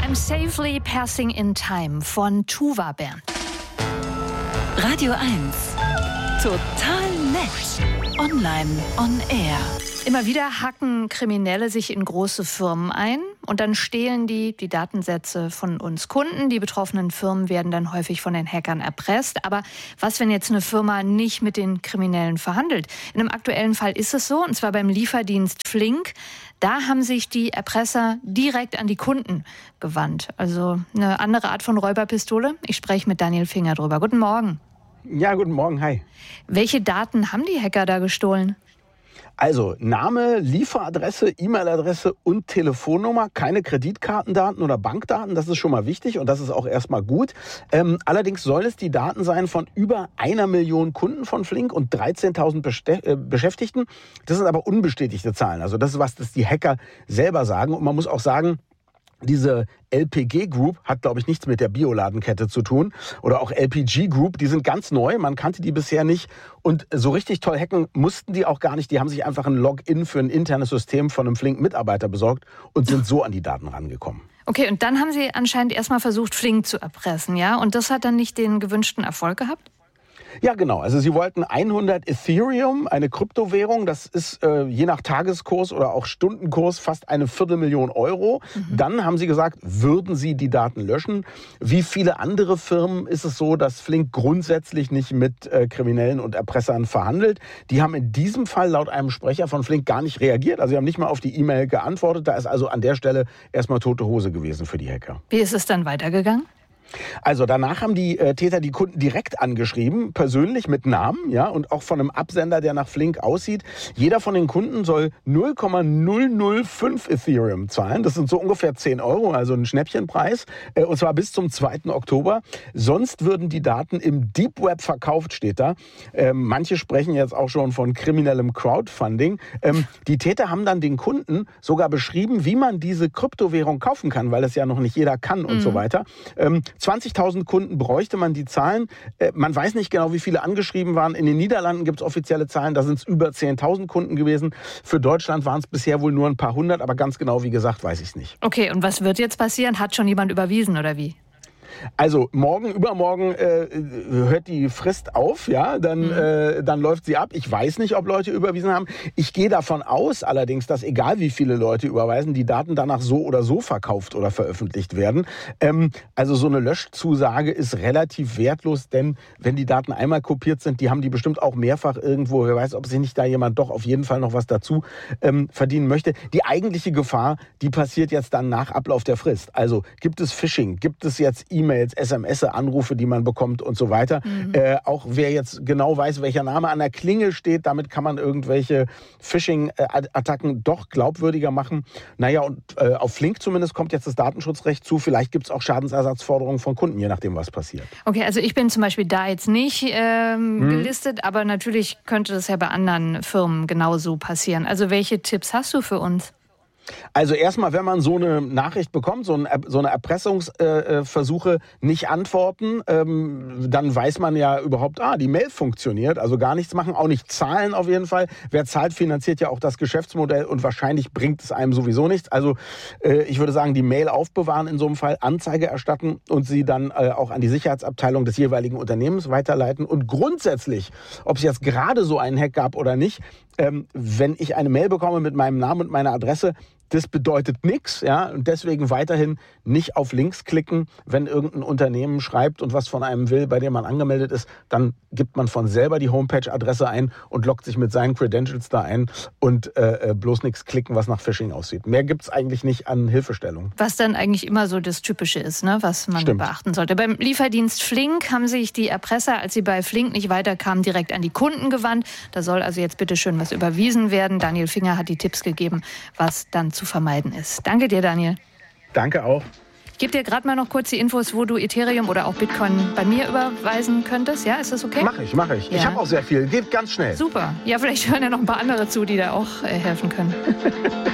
I'm Safely Passing in Time von Tuva Band. Radio 1. Total nett. Online on air. Immer wieder hacken Kriminelle sich in große Firmen ein und dann stehlen die Datensätze von uns Kunden. Die betroffenen Firmen werden dann häufig von den Hackern erpresst. Aber was, wenn jetzt eine Firma nicht mit den Kriminellen verhandelt? In einem aktuellen Fall ist es so, und zwar beim Lieferdienst Flink. Da haben sich die Erpresser direkt an die Kunden gewandt. Also eine andere Art von Räuberpistole. Ich spreche mit Daniel Finger drüber. Guten Morgen. Ja, guten Morgen, hi. Welche Daten haben die Hacker da gestohlen? Also Name, Lieferadresse, E-Mail-Adresse und Telefonnummer, keine Kreditkartendaten oder Bankdaten, das ist schon mal wichtig und das ist auch erstmal gut. Allerdings sollen es die Daten sein von über 1 Million Kunden von Flink und 13.000 Beschäftigten. Das sind aber unbestätigte Zahlen, also das ist was, das die Hacker selber sagen. Und man muss auch sagen, diese LPG Group hat, glaube ich, nichts mit der Bioladenkette zu tun. Oder auch LPG Group, die sind ganz neu, man kannte die bisher nicht. Und so richtig toll hacken mussten die auch gar nicht. Die haben sich einfach ein Login für ein internes System von einem Flink-Mitarbeiter besorgt und sind so an die Daten rangekommen. Okay, und dann haben sie anscheinend erstmal versucht, Flink zu erpressen, ja? Und das hat dann nicht den gewünschten Erfolg gehabt? Ja, genau. Also sie wollten 100 Ethereum, eine Kryptowährung. Das ist je nach Tageskurs oder auch Stundenkurs fast 250.000 Euro. Dann haben sie gesagt, würden sie die Daten löschen. Wie viele andere Firmen ist es so, dass Flink grundsätzlich nicht mit Kriminellen und Erpressern verhandelt. Die haben in diesem Fall laut einem Sprecher von Flink gar nicht reagiert. Also sie haben nicht mal auf die E-Mail geantwortet. Da ist also an der Stelle erstmal tote Hose gewesen für die Hacker. Wie ist es dann weitergegangen? Also danach haben die Täter die Kunden direkt angeschrieben, persönlich mit Namen, ja, und auch von einem Absender, der nach Flink aussieht. Jeder von den Kunden soll 0,005 Ethereum zahlen. Das sind so ungefähr 10 Euro, also ein Schnäppchenpreis. Und zwar bis zum 2. Oktober. Sonst würden die Daten im Deep Web verkauft, steht da. Manche sprechen jetzt auch schon von kriminellem Crowdfunding. Die Täter haben dann den Kunden sogar beschrieben, wie man diese Kryptowährung kaufen kann, weil es ja noch nicht jeder kann und so weiter. 20.000 Kunden bräuchte man die Zahlen. Man weiß nicht genau, wie viele angeschrieben waren. In den Niederlanden gibt es offizielle Zahlen, da sind es über 10.000 Kunden gewesen. Für Deutschland waren es bisher wohl nur ein paar hundert, aber ganz genau, wie gesagt, weiß ich es nicht. Okay, und was wird jetzt passieren? Hat schon jemand überwiesen oder wie? Also übermorgen hört die Frist auf, ja, dann läuft sie ab. Ich weiß nicht, ob Leute überwiesen haben. Ich gehe davon aus allerdings, dass egal wie viele Leute überweisen, die Daten danach so oder so verkauft oder veröffentlicht werden. Also so eine Löschzusage ist relativ wertlos, denn wenn die Daten einmal kopiert sind, die haben die bestimmt auch mehrfach irgendwo. Wer weiß, ob sich nicht da jemand doch auf jeden Fall noch was dazu verdienen möchte. Die eigentliche Gefahr, die passiert jetzt dann nach Ablauf der Frist. Also gibt es Phishing, gibt es jetzt E-Mails, SMS, Anrufe, die man bekommt und so weiter. Auch wer jetzt genau weiß, welcher Name an der Klingel steht, damit kann man irgendwelche Phishing-Attacken doch glaubwürdiger machen. Naja, und auf Flink zumindest kommt jetzt das Datenschutzrecht zu. Vielleicht gibt es auch Schadensersatzforderungen von Kunden, je nachdem, was passiert. Okay, also ich bin zum Beispiel da jetzt nicht gelistet, aber natürlich könnte das ja bei anderen Firmen genauso passieren. Also welche Tipps hast du für uns? Also erstmal, wenn man so eine Nachricht bekommt, so eine Erpressungsversuche nicht antworten, dann weiß man ja überhaupt, die Mail funktioniert, also gar nichts machen, auch nicht zahlen auf jeden Fall. Wer zahlt, finanziert ja auch das Geschäftsmodell und wahrscheinlich bringt es einem sowieso nichts. Also ich würde sagen, die Mail aufbewahren in so einem Fall, Anzeige erstatten und sie dann auch an die Sicherheitsabteilung des jeweiligen Unternehmens weiterleiten. Und grundsätzlich, ob es jetzt gerade so einen Hack gab oder nicht, wenn ich eine Mail bekomme mit meinem Namen und meiner Adresse, das bedeutet nichts, ja, und deswegen weiterhin nicht auf Links klicken. Wenn irgendein Unternehmen schreibt und was von einem will, bei dem man angemeldet ist, dann gibt man von selber die Homepage-Adresse ein und loggt sich mit seinen Credentials da ein und bloß nichts klicken, was nach Phishing aussieht. Mehr gibt's eigentlich nicht an Hilfestellung. Was dann eigentlich immer so das Typische ist, ne, was man beachten sollte. Beim Lieferdienst Flink haben sich die Erpresser, als sie bei Flink nicht weiterkamen, direkt an die Kunden gewandt. Da soll also jetzt bitte schön was überwiesen werden. Daniel Finger hat die Tipps gegeben, was dann zu vermeiden ist. Danke dir, Daniel. Danke auch. Ich gebe dir gerade mal noch kurz die Infos, wo du Ethereum oder auch Bitcoin bei mir überweisen könntest. Ja, ist das okay? Mach ich. Ja. Ich habe auch sehr viel. Geht ganz schnell. Super. Ja, vielleicht hören ja noch ein paar andere zu, die da auch helfen können.